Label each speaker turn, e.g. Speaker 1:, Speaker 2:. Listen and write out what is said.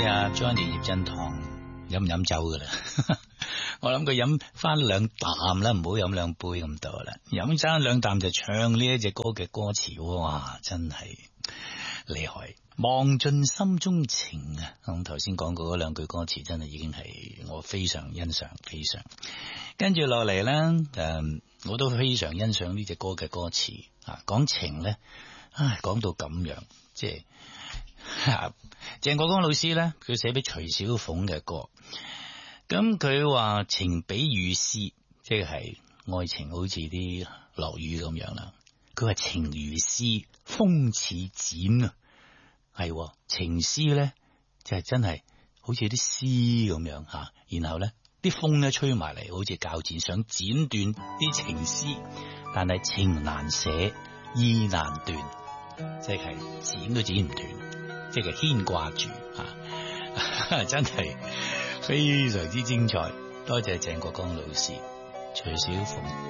Speaker 1: 啊 Johnny 葉振棠飲唔飲酒噶啦？我諗佢飲翻兩啖啦，唔好飲兩杯咁多啦。飲翻兩啖就唱呢一隻歌嘅歌詞，哇，真係厲害！忘盡心中情啊！咁頭先講過嗰兩句歌詞，真係已經係我非常欣賞，非常。跟住落嚟咧，我都非常欣賞呢隻歌嘅歌詞啊，講情咧，講到咁樣，即係。鄭國江老師咧，佢寫俾徐小鳳嘅歌，咁佢話情比雨絲，即係愛情好似啲落雨咁樣啦。佢話情如絲，風似剪啊，係情絲咧就係真係好似啲絲咁樣吓，然後咧啲風咧吹埋嚟，好似鉸剪想剪斷啲情絲，但係情難捨，意難斷，即係剪都剪唔斷。即係牽掛住真係非常之精彩。多謝鄭國江老師、徐小鳳。